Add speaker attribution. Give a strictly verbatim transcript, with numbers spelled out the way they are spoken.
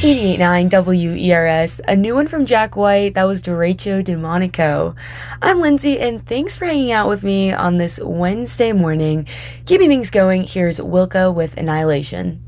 Speaker 1: eighty-eight point nine W E R S, a new one from Jack White. That was Derecho Demonico. I'm Lindsay, and thanks for hanging out with me on this Wednesday morning. Keeping things going, here's Wilco with Annihilation.